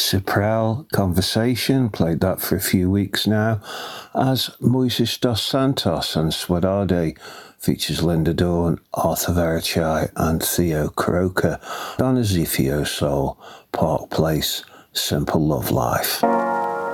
Ciprel, Conversation, played that for a few weeks now, as Moises dos Santos and Suadade features Linda Dawn, Arthur Verachai and Theo Croker. Donna Zifio Soul, Park Place, Simple Love Life.